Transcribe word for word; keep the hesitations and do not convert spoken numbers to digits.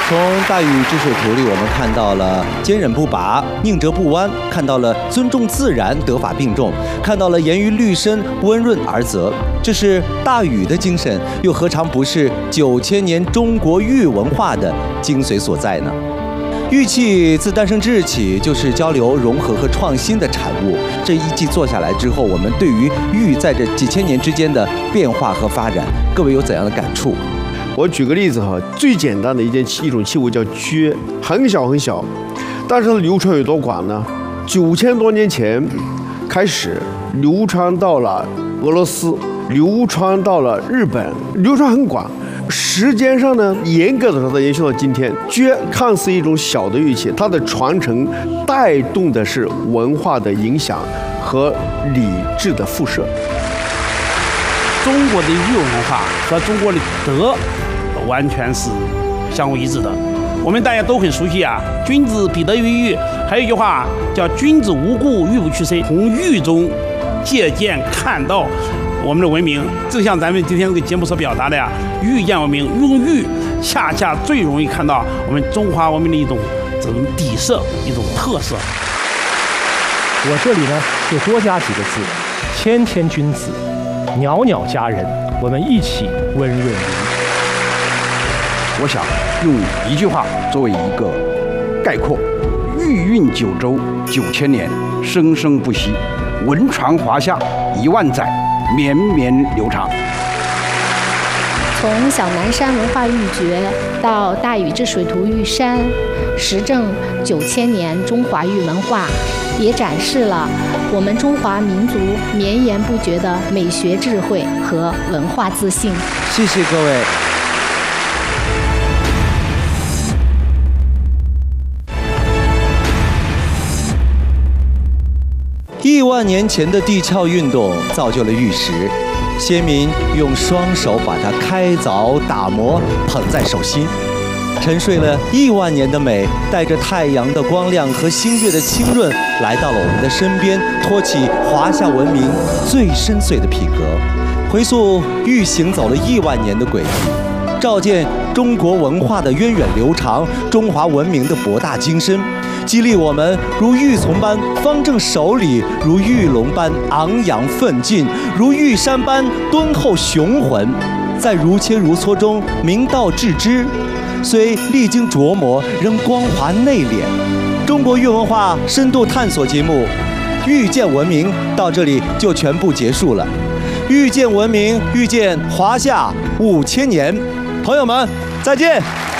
从大禹治水图里，我们看到了坚韧不拔、宁折不弯，看到了尊重自然、德法并重，看到了严于律身、温润而泽。这是大禹的精神，又何尝不是九千年中国玉文化的精髓所在呢？玉器自诞生之日起，就是交流、融合和创新的产物。这一季做下来之后，我们对于玉在这几千年之间的变化和发展，各位有怎样的感触？ 我举个例子哈，最简单的一件器一种器物叫珏，很小很小，但是它流传有多广呢？九千多年前开始流传到了俄罗斯，流传到了日本，流传很广。时间上呢，严格的说，它延续到今天。珏看似一种小的玉器，它的传承带动的是文化的影响和礼制的辐射。 中国的玉文化和中国的德完全是相互一致的。我们大家都很熟悉啊，君子必得于玉。还有一句话叫“君子无故玉不屈身”，从玉中借鉴看到我们的文明。就像咱们今天这个节目所表达的呀，玉见文明，用玉恰恰最容易看到我们中华文明的一种这种底色，一种特色。 我这里呢就多加几个字：谦谦君子，袅袅佳人，我们一起温润如玉。 我想用一句话作为一个概括：玉韵九州，九千年，生生不息；文传华夏，一万载，绵绵流长。 从小南山文化玉珏到大禹治水图玉山，时政九千年中华玉文化，也展示了我们中华民族绵延不绝的美学智慧和文化自信。 谢谢各位。亿万年前的地壳运动造就了玉石，先民用双手把它开凿、打磨，捧在手心，沉睡了亿万年的美，带着太阳的光亮和星月的清润，来到了我们的身边，托起华夏文明最深邃的品格。回溯玉行走了亿万年的轨迹，照见中国文化的源远流长，中华文明的博大精深，激励我们如玉琮般方正守礼，如玉龙般昂扬奋进，如玉山般敦厚雄浑，在如切如磋中明道致知，虽历经琢磨，仍光华内敛。中国玉文化深度探索节目《遇见文明》到这里就全部结束了。遇见文明，遇见华夏五千年，朋友们，再见。